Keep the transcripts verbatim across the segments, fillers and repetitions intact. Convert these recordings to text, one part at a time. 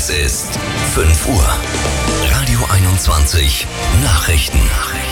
Es ist fünf Uhr. Radio einundzwanzig Nachrichten.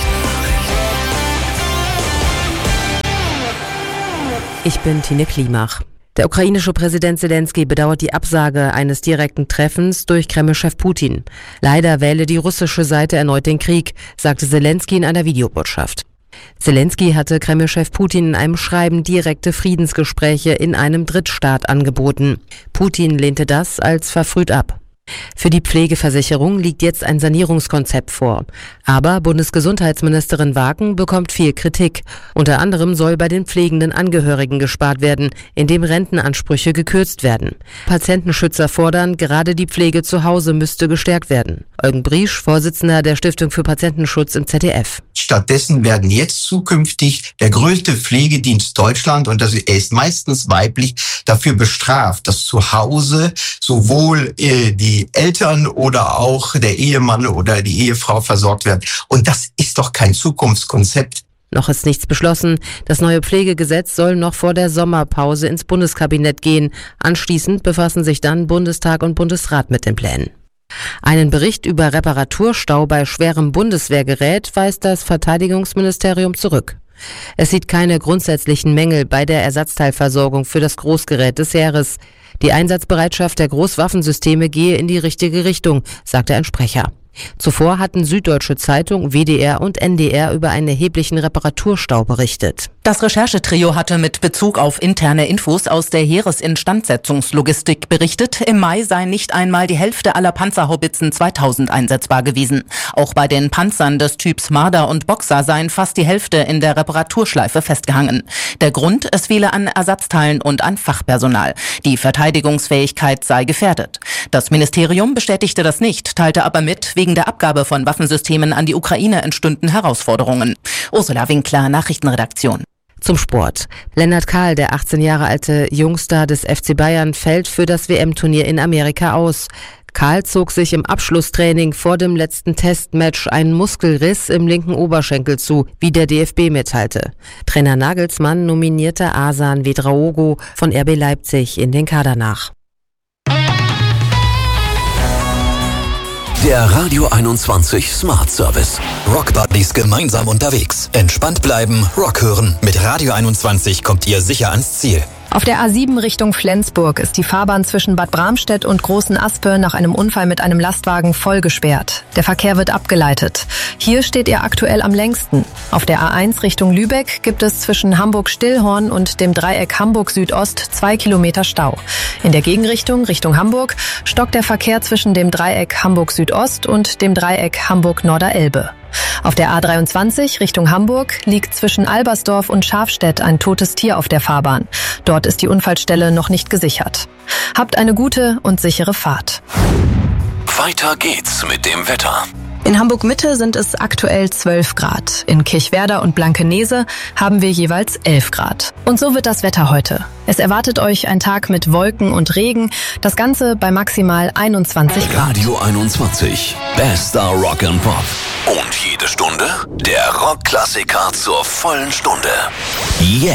Ich bin Tine Klimach. Der ukrainische Präsident Zelensky bedauert die Absage eines direkten Treffens durch Kreml-Chef Putin. Leider wähle die russische Seite erneut den Krieg, sagte Zelensky in einer Videobotschaft. Zelensky hatte Kreml-Chef Putin in einem Schreiben direkte Friedensgespräche in einem Drittstaat angeboten. Putin lehnte das als verfrüht ab. Für die Pflegeversicherung liegt jetzt ein Sanierungskonzept vor. Aber Bundesgesundheitsministerin Wagen bekommt viel Kritik. Unter anderem soll bei den pflegenden Angehörigen gespart werden, indem Rentenansprüche gekürzt werden. Patientenschützer fordern, gerade die Pflege zu Hause müsste gestärkt werden. Eugen Briesch, Vorsitzender der Stiftung für Patientenschutz im Z D F. Stattdessen werden jetzt zukünftig der größte Pflegedienst Deutschland, und das ist meistens weiblich, dafür bestraft, dass zu Hause sowohl äh, die Eltern oder auch der Ehemann oder die Ehefrau versorgt werden. Und das ist doch kein Zukunftskonzept. Noch ist nichts beschlossen. Das neue Pflegegesetz soll noch vor der Sommerpause ins Bundeskabinett gehen. Anschließend befassen sich dann Bundestag und Bundesrat mit den Plänen. Einen Bericht über Reparaturstau bei schwerem Bundeswehrgerät weist das Verteidigungsministerium zurück. Es sieht keine grundsätzlichen Mängel bei der Ersatzteilversorgung für das Großgerät des Heeres. Die Einsatzbereitschaft der Großwaffensysteme gehe in die richtige Richtung, sagte ein Sprecher. Zuvor hatten Süddeutsche Zeitung, W D R und N D R über einen erheblichen Reparaturstau berichtet. Das Recherchetrio hatte mit Bezug auf interne Infos aus der Heeresinstandsetzungslogistik berichtet, im Mai sei nicht einmal die Hälfte aller Panzerhaubitzen zweitausend einsetzbar gewesen. Auch bei den Panzern des Typs Marder und Boxer seien fast die Hälfte in der Reparaturschleife festgehangen. Der Grund, es fehle an Ersatzteilen und an Fachpersonal. Die Verteidigungsfähigkeit sei gefährdet. Das Ministerium bestätigte das nicht, teilte aber mit, wegen der Abgabe von Waffensystemen an die Ukraine entstünden Herausforderungen. Ursula Winkler, Nachrichtenredaktion. Zum Sport. Lennart Kahl, der achtzehn Jahre alte Jungstar des F C Bayern, fällt für das W M-Turnier in Amerika aus. Kahl zog sich im Abschlusstraining vor dem letzten Testmatch einen Muskelriss im linken Oberschenkel zu, wie der D F B mitteilte. Trainer Nagelsmann nominierte Asan Vedraogo von R B Leipzig in den Kader nach. Der Radio einundzwanzig Smart Service. Rock Buddies gemeinsam unterwegs. Entspannt bleiben, Rock hören. Mit Radio einundzwanzig kommt ihr sicher ans Ziel. Auf der A sieben Richtung Flensburg ist die Fahrbahn zwischen Bad Bramstedt und Großen Aspe nach einem Unfall mit einem Lastwagen voll gesperrt. Der Verkehr wird abgeleitet. Hier steht er aktuell am längsten. Auf der A eins Richtung Lübeck gibt es zwischen Hamburg-Stillhorn und dem Dreieck Hamburg-Südost zwei Kilometer Stau. In der Gegenrichtung Richtung Hamburg stockt der Verkehr zwischen dem Dreieck Hamburg-Südost und dem Dreieck Hamburg-Norderelbe. Auf der A dreiundzwanzig Richtung Hamburg liegt zwischen Albersdorf und Schafstedt ein totes Tier auf der Fahrbahn. Dort ist die Unfallstelle noch nicht gesichert. Habt eine gute und sichere Fahrt. Weiter geht's mit dem Wetter. In Hamburg-Mitte sind es aktuell zwölf Grad. In Kirchwerder und Blankenese haben wir jeweils elf Grad. Und so wird das Wetter heute. Es erwartet euch ein Tag mit Wolken und Regen. Das Ganze bei maximal einundzwanzig Grad. Radio einundzwanzig. Bester Rock and Pop. Und jede Stunde der Rockklassiker zur vollen Stunde. Jetzt.